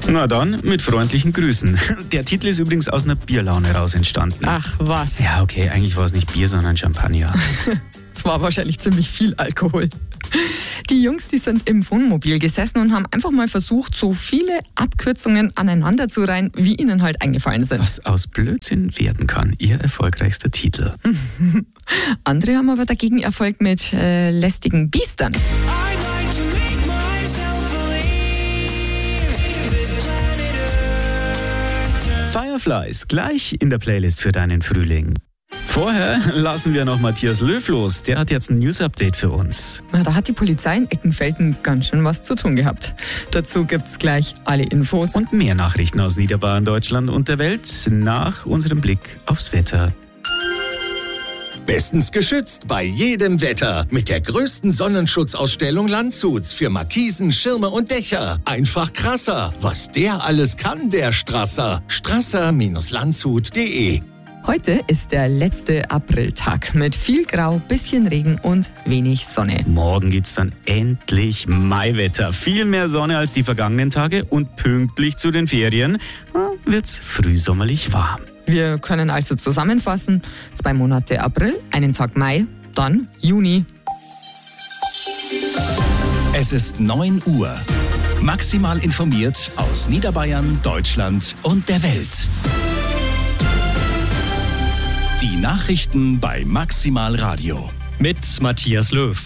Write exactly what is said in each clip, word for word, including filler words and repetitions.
Na dann, mit freundlichen Grüßen. Der Titel ist übrigens aus einer Bierlaune raus entstanden. Ach was. Ja, okay, eigentlich war es nicht Bier, sondern Champagner. Es war wahrscheinlich ziemlich viel Alkohol. Die Jungs, die sind im Wohnmobil gesessen und haben einfach mal versucht, so viele Abkürzungen aneinander zu reihen, wie ihnen halt eingefallen sind. Was aus Blödsinn werden kann, ihr erfolgreichster Titel. Andere haben aber dagegen Erfolg mit äh, lästigen Biestern. Fireflies, gleich in der Playlist für deinen Frühling. Vorher lassen wir noch Matthias Löw los. Der hat jetzt ein News-Update für uns. Na, da hat die Polizei in Eckenfelden ganz schön was zu tun gehabt. Dazu gibt's gleich alle Infos. Und mehr Nachrichten aus Niederbayern, Deutschland und der Welt nach unserem Blick aufs Wetter. Bestens geschützt bei jedem Wetter. Mit der größten Sonnenschutzausstellung Landshuts für Markisen, Schirme und Dächer. Einfach krasser. Was der alles kann, der Strasser. strasser Landshut punkt de. Heute ist der letzte Apriltag mit viel Grau, bisschen Regen und wenig Sonne. Morgen gibt's dann endlich Maiwetter. Viel mehr Sonne als die vergangenen Tage und pünktlich zu den Ferien wird's frühsommerlich warm. Wir können also zusammenfassen, zwei Monate April, einen Tag Mai, dann Juni. Es ist neun Uhr. Maximal informiert aus Niederbayern, Deutschland und der Welt. Die Nachrichten bei Maximal Radio. Mit Matthias Löw.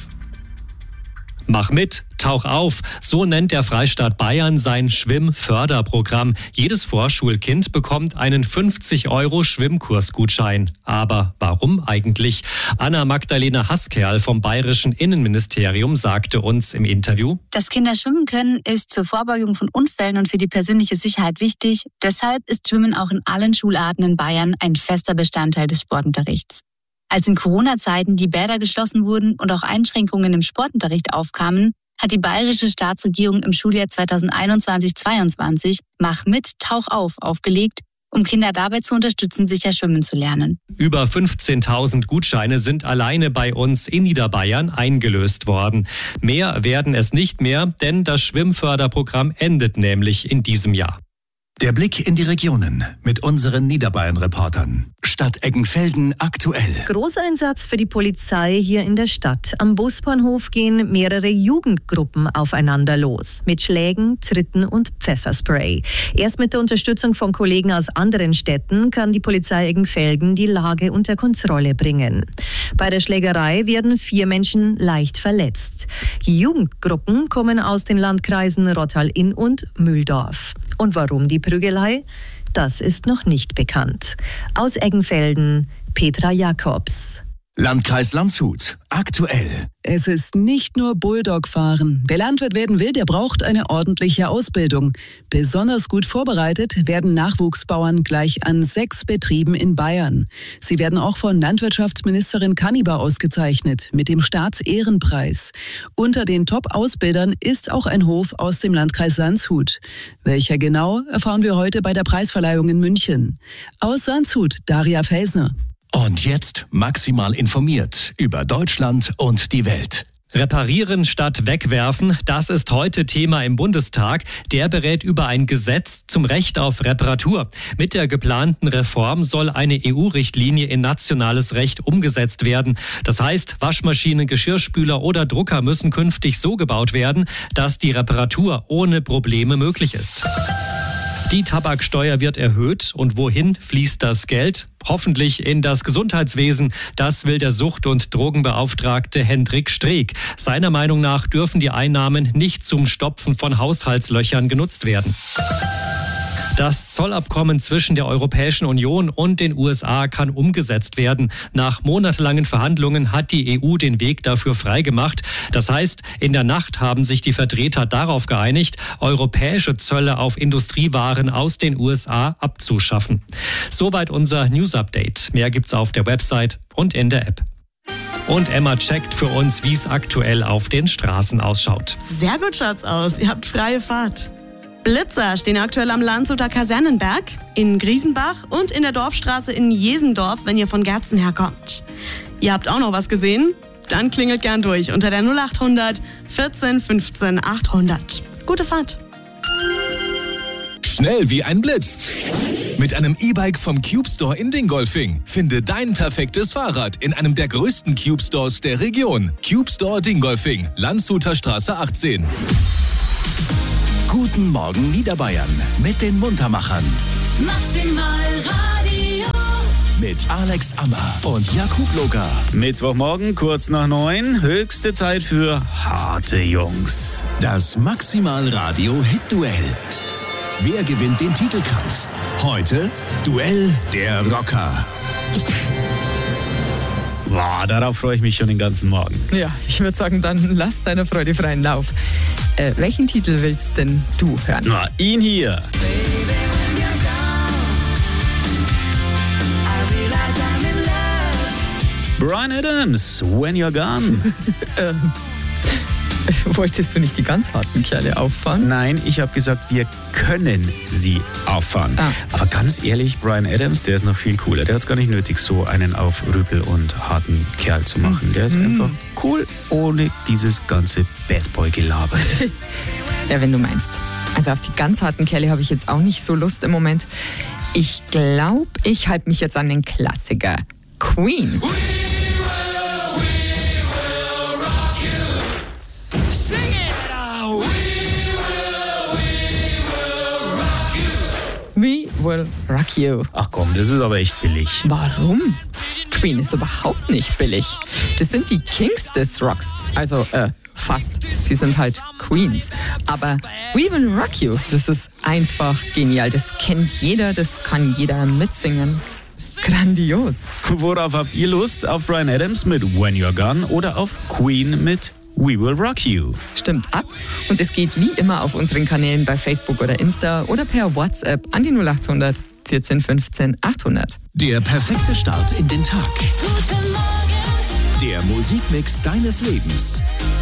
Mach mit, tauch auf. So nennt der Freistaat Bayern sein Schwimmförderprogramm. Jedes Vorschulkind bekommt einen fünfzig Euro Schwimmkursgutschein. Aber warum eigentlich? Anna-Magdalena Haßkerl vom Bayerischen Innenministerium sagte uns im Interview: Dass Kinder schwimmen können, ist zur Vorbeugung von Unfällen und für die persönliche Sicherheit wichtig. Deshalb ist Schwimmen auch in allen Schularten in Bayern ein fester Bestandteil des Sportunterrichts. Als in Corona-Zeiten die Bäder geschlossen wurden und auch Einschränkungen im Sportunterricht aufkamen, hat die bayerische Staatsregierung im Schuljahr zweitausendeinundzwanzig zweiundzwanzig Mach mit, tauch auf aufgelegt, um Kinder dabei zu unterstützen, sicher schwimmen zu lernen. Über fünfzehntausend Gutscheine sind alleine bei uns in Niederbayern eingelöst worden. Mehr werden es nicht mehr, denn das Schwimmförderprogramm endet nämlich in diesem Jahr. Der Blick in die Regionen mit unseren Niederbayern-Reportern. Stadt Eggenfelden aktuell. Großer Einsatz für die Polizei hier in der Stadt. Am Busbahnhof gehen mehrere Jugendgruppen aufeinander los. Mit Schlägen, Tritten und Pfefferspray. Erst mit der Unterstützung von Kollegen aus anderen Städten kann die Polizei Eggenfelden die Lage unter Kontrolle bringen. Bei der Schlägerei werden vier Menschen leicht verletzt. Die Jugendgruppen kommen aus den Landkreisen Rottal-Inn und Mühldorf. Und warum die Prügelei? Das ist noch nicht bekannt. Aus Eggenfelden, Petra Jakobs. Landkreis Landshut aktuell. Es ist nicht nur Bulldog-Fahren. Wer Landwirt werden will, der braucht eine ordentliche Ausbildung. Besonders gut vorbereitet werden Nachwuchsbauern gleich an sechs Betrieben in Bayern. Sie werden auch von Landwirtschaftsministerin Kannibar ausgezeichnet mit dem Staatsehrenpreis. Unter den Top-Ausbildern ist auch ein Hof aus dem Landkreis Landshut. Welcher genau, erfahren wir heute bei der Preisverleihung in München. Aus Landshut, Daria Felsner. Und jetzt maximal informiert über Deutschland und die Welt. Reparieren statt wegwerfen, das ist heute Thema im Bundestag. Der berät über ein Gesetz zum Recht auf Reparatur. Mit der geplanten Reform soll eine E U-Richtlinie in nationales Recht umgesetzt werden. Das heißt, Waschmaschinen, Geschirrspüler oder Drucker müssen künftig so gebaut werden, dass die Reparatur ohne Probleme möglich ist. Die Tabaksteuer wird erhöht und wohin fließt das Geld? Hoffentlich in das Gesundheitswesen. Das will der Sucht- und Drogenbeauftragte Hendrik Streeck. Seiner Meinung nach dürfen die Einnahmen nicht zum Stopfen von Haushaltslöchern genutzt werden. Das Zollabkommen zwischen der Europäischen Union und den U S A kann umgesetzt werden. Nach monatelangen Verhandlungen hat die E U den Weg dafür freigemacht. Das heißt, in der Nacht haben sich die Vertreter darauf geeinigt, europäische Zölle auf Industriewaren aus den U S A abzuschaffen. Soweit unser News-Update. Mehr gibt's auf der Website und in der App. Und Emma checkt für uns, wie es aktuell auf den Straßen ausschaut. Sehr gut schaut's aus. Ihr habt freie Fahrt. Blitzer stehen aktuell am Landshuter Kasernenberg, in Griesenbach und in der Dorfstraße in Jesendorf, wenn ihr von Gerzen herkommt. Ihr habt auch noch was gesehen? Dann klingelt gern durch unter der null acht hundert vierzehn fünfzehn achthundert. Gute Fahrt! Schnell wie ein Blitz. Mit einem E-Bike vom Cube Store in Dingolfing. Finde dein perfektes Fahrrad in einem der größten Cube Stores der Region. Cube Store Dingolfing, Landshuter Straße achtzehn. Guten Morgen Niederbayern mit den Muntermachern. Maximal Radio. Mit Alex Ammer und Jakub Loga. Mittwochmorgen, kurz nach neun. Höchste Zeit für harte Jungs. Das Maximal Radio Hit-Duell. Wer gewinnt den Titelkampf? Heute Duell der Rocker. Boah, darauf freue ich mich schon den ganzen Morgen. Ja, ich würde sagen, dann lass deiner Freude freien Lauf. Äh, welchen Titel willst denn du hören? Na, ihn hier. Bryan Adams, When You're Gone. ähm, wolltest du nicht die ganz harten Kerle auffahren? Nein, ich habe gesagt, wir können sie auffahren. Ah. Aber ganz ehrlich, Bryan Adams, der ist noch viel cooler. Der hat es gar nicht nötig, so einen auf Rüpel und harten Kerl zu machen. Der ist Mhm. einfach cool, ohne dieses ganze Bad Boy-Gelaber. Ja, wenn du meinst. Also auf die ganz harten Kerle habe ich jetzt auch nicht so Lust im Moment. Ich glaube, ich halte mich jetzt an den Klassiker. Queen. We will rock you. Ach komm, das ist aber echt billig. Warum? Queen ist überhaupt nicht billig. Das sind die Kings des Rocks. Also, äh, fast. Sie sind halt Queens. Aber We Will Rock You, das ist einfach genial. Das kennt jeder, das kann jeder mitsingen. Grandios. Worauf habt ihr Lust? Auf Bryan Adams mit When You're Gone oder auf Queen mit We Will Rock You? Stimmt ab. Und es geht wie immer auf unseren Kanälen bei Facebook oder Insta oder per WhatsApp an die null acht hundert vierzehn fünfzehn achthundert. Der perfekte Start in den Tag. Guten Morgen. Der Musikmix deines Lebens.